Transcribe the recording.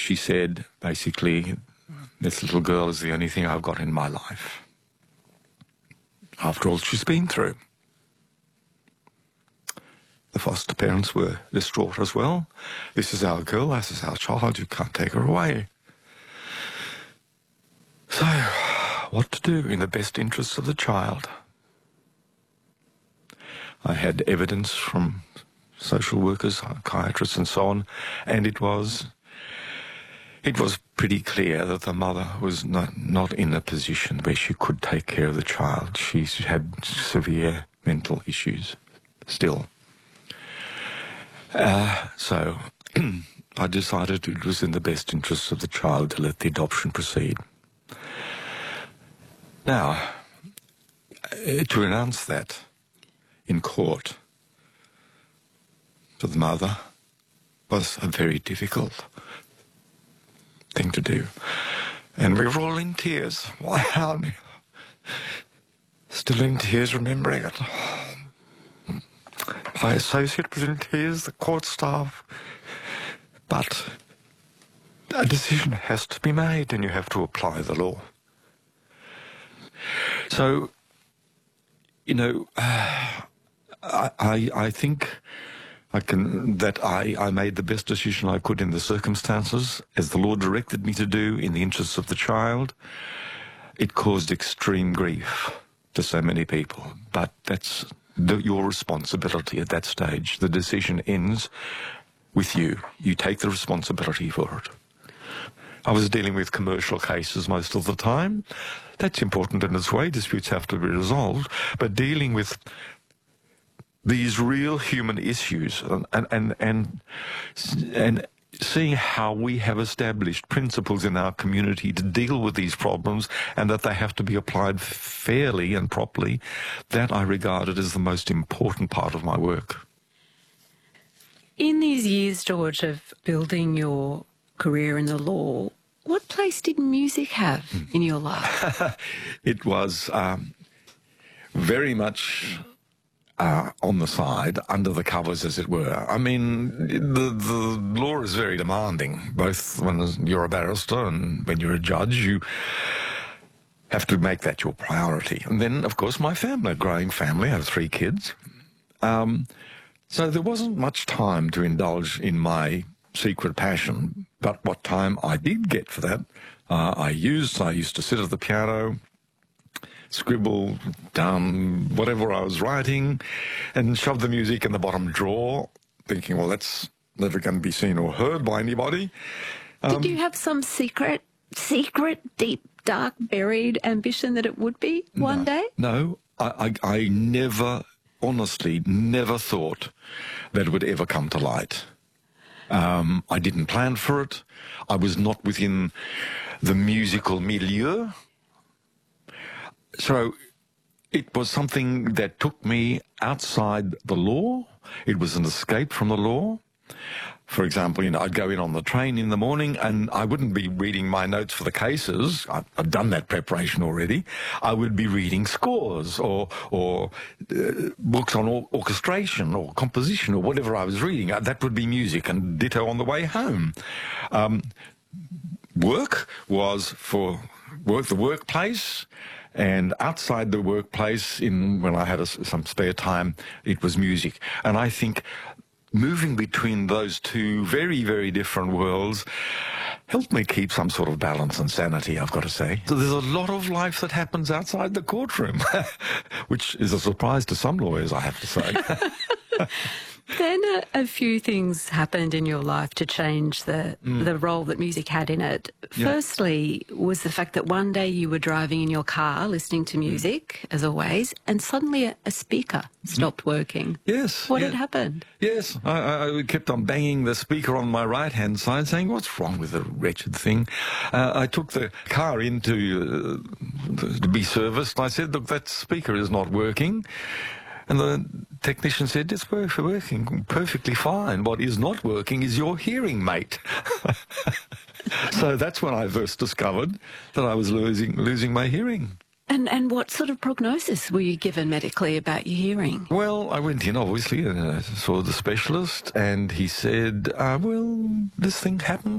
she said, basically, this little girl is the only thing I've got in my life. After all she's been through. The foster parents were distraught as well. This is our girl, this is our child, you can't take her away. So, what to do in the best interests of the child? I had evidence from social workers, psychiatrists and so on, and it was pretty clear that the mother was not in a position where she could take care of the child. She had severe mental issues still. So I decided it was in the best interests of the child to let the adoption proceed. Now, to announce that in court to the mother was a very difficult thing to do. And we were all in tears. Wow. Still in tears remembering it. My associate was in tears, the court staff. But a decision has to be made and you have to apply the law. So, you know, I think I made the best decision I could in the circumstances, as the law directed me to do, in the interests of the child. It caused extreme grief to so many people, but that's your responsibility at that stage. The decision ends with you. You take the responsibility for it. I was dealing with commercial cases most of the time. That's important in its way. Disputes have to be resolved. But dealing with these real human issues and seeing how we have established principles in our community to deal with these problems and that they have to be applied fairly and properly, that I regarded as the most important part of my work. In these years, George, of building your career in the law, what place did music have in your life? It was very much on the side, under the covers, as it were. I mean, the law is very demanding, both when you're a barrister and when you're a judge. You have to make that your priority. And then, of course, my family, a growing family, I have 3 kids. So there wasn't much time to indulge in my secret passion, but what time I did get for that, I used to sit at the piano, scribble down whatever I was writing, and shove the music in the bottom drawer, thinking, well, that's never going to be seen or heard by anybody. Did you have some secret, deep, dark, buried ambition that it would be one day? No, I never, honestly, never thought that it would ever come to light. I didn't plan for it. I was not within the musical milieu. So it was something that took me outside the law. It was an escape from the law. For example, you know, I'd go in on the train in the morning and I wouldn't be reading my notes for the cases. I've done that preparation already. I would be reading scores or books on orchestration or composition or whatever I was reading. That would be music, and ditto on the way home. Work was for the workplace, and outside the workplace, when I had some spare time, it was music. And I think moving between those two very, very different worlds helped me keep some sort of balance and sanity, I've got to say. So there's a lot of life that happens outside the courtroom, which is a surprise to some lawyers, I have to say. Then a few things happened in your life to change the role that music had in it. Yeah. Firstly was the fact that one day you were driving in your car listening to music, as always, and suddenly a speaker stopped working. Yes. What had happened? Yes, I kept on banging the speaker on my right-hand side, saying, what's wrong with the wretched thing? I took the car in to be serviced. I said, look, that speaker is not working. And the technician said, it's working perfectly fine. What is not working is your hearing, mate. So that's when I first discovered that I was losing my hearing. And what sort of prognosis were you given medically about your hearing? Well, I went in, obviously, and saw the specialist, and he said, well, this thing happened.